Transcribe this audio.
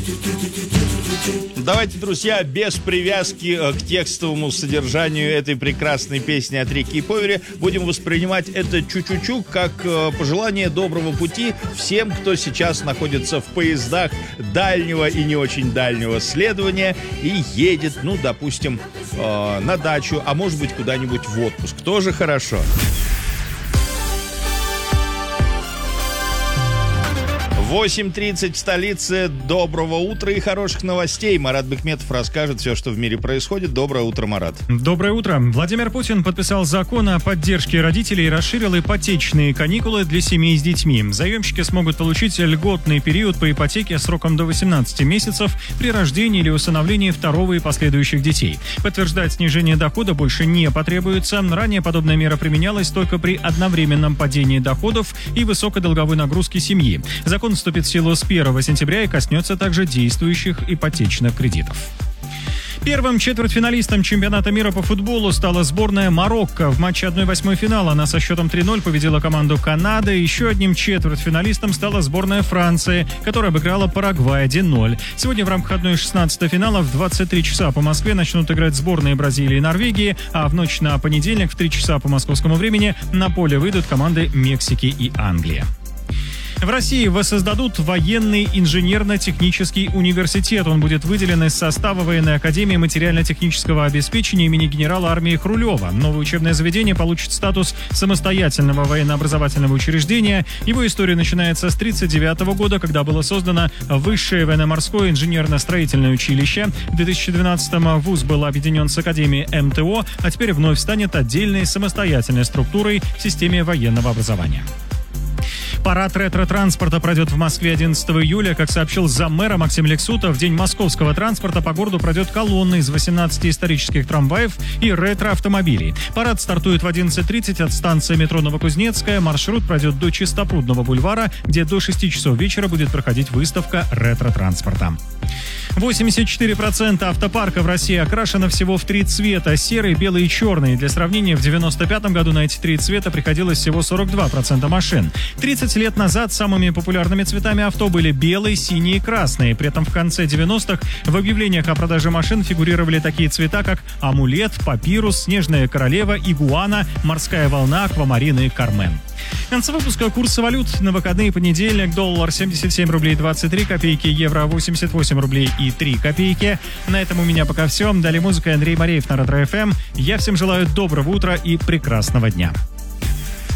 Давайте, друзья, без привязки к текстовому содержанию этой прекрасной песни от Рики и Повери будем воспринимать это чу-чу-чу как пожелание доброго пути всем, кто сейчас находится в поездах дальнего и не очень дальнего следования и едет, ну, допустим, на дачу, а может быть, куда-нибудь в отпуск. Тоже хорошо. 8:30 в столице. Доброго утра и хороших новостей. Марат Бекметов расскажет все, что в мире происходит. Доброе утро, Марат. Доброе утро. Владимир Путин подписал закон о поддержке родителей и расширил ипотечные каникулы для семей с детьми. Заемщики смогут получить льготный период по ипотеке сроком до 18 месяцев при рождении или усыновлении второго и последующих детей. Подтверждать снижение дохода больше не потребуется. Ранее подобная мера применялась только при одновременном падении доходов и высокой долговой нагрузке семьи. Закон вступит в силу с 1 сентября и коснется также действующих ипотечных кредитов. Первым четвертьфиналистом чемпионата мира по футболу стала сборная Марокко. В матче 1/8 финала она со счетом 3-0 победила команду Канады. Еще одним четвертьфиналистом стала сборная Франции, которая обыграла Парагвай 1-0. Сегодня в рамках 1/16 финала в 23 часа по Москве начнут играть сборные Бразилии и Норвегии, а в ночь на понедельник в 3 часа по московскому времени на поле выйдут команды Мексики и Англии. В России воссоздадут военный инженерно-технический университет. Он будет выделен из состава военной академии материально-технического обеспечения имени генерала армии Хрулева. Новое учебное заведение получит статус самостоятельного военно-образовательного учреждения. Его история начинается с 1939 года, когда было создано Высшее военно-морское инженерно-строительное училище. В 2012-м вуз был объединен с Академией МТО, а теперь вновь станет отдельной самостоятельной структурой в системе военного образования. Парад ретро-транспорта пройдет в Москве 11 июля. Как сообщил заммэра Максим Лексутов, в день московского транспорта по городу пройдет колонна из 18 исторических трамваев и ретро-автомобилей. Парад стартует в 11:30 от станции метро Новокузнецкая. Маршрут пройдет до Чистопрудного бульвара, где до 6 часов вечера будет проходить выставка ретро-транспорта. 84% автопарка в России окрашено всего в 3 цвета – серый, белый и черный. Для сравнения, в 1995 году на эти 3 цвета приходилось всего 42% машин. 30 лет назад самыми популярными цветами авто были белый, синий и красный. При этом в конце 90-х в объявлениях о продаже машин фигурировали такие цвета, как амулет, папирус, снежная королева, игуана, морская волна, аквамарин и кармен. В конце выпуска курсы валют. На выходные понедельник: доллар 77 рублей 23 копейки, евро 88 рублей и 3 копейки. На этом у меня пока все. Далее музыка. Андрей Мареев на Ретро ФМ. Я всем желаю доброго утра и прекрасного дня.